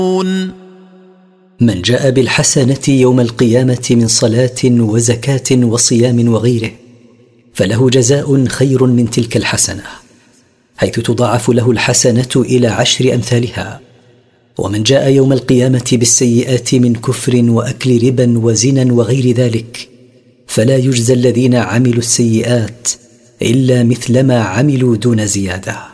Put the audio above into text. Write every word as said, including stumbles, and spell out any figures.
من جاء بالحسنة يوم القيامة من صلاة وزكاة وصيام وغيره فله جزاء خير من تلك الحسنة، حيث تضاعف له الحسنة إلى عشر أمثالها. ومن جاء يوم القيامة بالسيئات من كفر وأكل ربا وزنا وغير ذلك فلا يجزى الذين عملوا السيئات إلا مثلما عملوا دون زيادة.